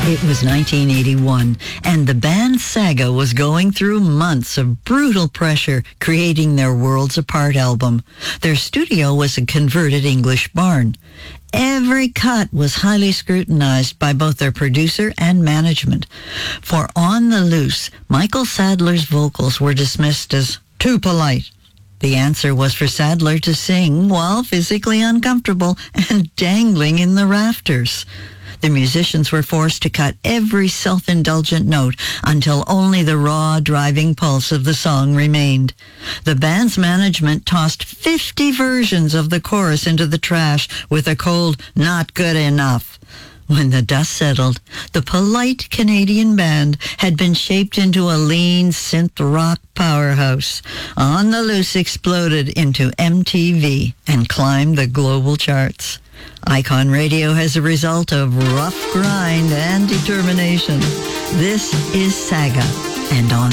It was 1981, and the band Saga was going through months of brutal pressure creating their Worlds Apart album. Their studio was a converted English barn. Every cut was highly scrutinized by both their producer and management. For On the Loose, Michael Sadler's vocals were dismissed as too polite. The answer was for Sadler to sing while physically uncomfortable and dangling in the rafters. The musicians were forced to cut every self-indulgent note until only the raw, driving pulse of the song remained. The band's management tossed 50 versions of the chorus into the trash with a cold, "not good enough." When the dust settled, the polite Canadian band had been shaped into a lean synth rock powerhouse. On the Loose exploded into MTV and climbed the global charts. Icon Radio has a result of rough grind and determination. This is Saga, and On